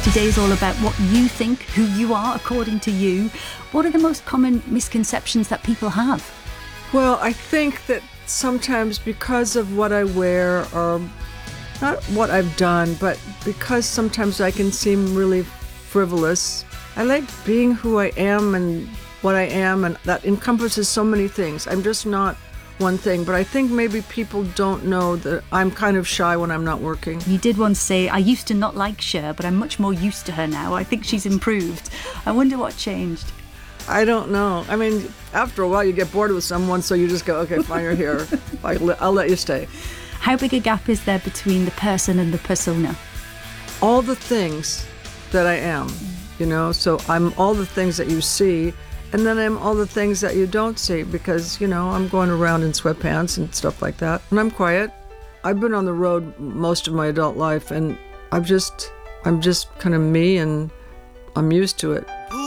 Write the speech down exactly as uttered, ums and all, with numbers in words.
Today is all about what you think, who you are according to you. What are the most common misconceptions that people have? Well, I think that sometimes because of what I wear, or not what I've done, but because sometimes I can seem really frivolous, I like being who I am and what I am, and that encompasses so many things. I'm just not one thing, but I think maybe people don't know that I'm kind of shy when I'm not working. You did once say, I used to not like Cher, but I'm much more used to her now. I think she's improved. I wonder what changed. I don't know. I mean, after a while you get bored with someone, so you just go, okay, fine, you're here. I'll let you stay. How big a gap is there between the person and the persona? All the things that I am, you know, so I'm all the things that you see, and then I'm all the things that you don't see, because, you know, I'm going around in sweatpants and stuff like that. And I'm quiet. I've been on the road most of my adult life, and I'm just, I'm just kind of me, and I'm used to it.